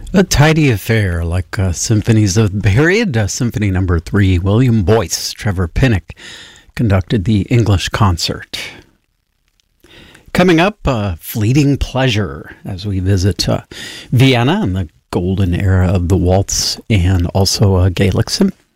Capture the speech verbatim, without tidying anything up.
A tidy affair, like uh, symphonies of the period. Uh, Symphony Number Three. William Boyce, Trevor Pinnock conducted the English concert. Coming up, uh, Fleeting Pleasure, as we visit uh, Vienna and the golden era of the waltz and also uh, Gaelic symphony.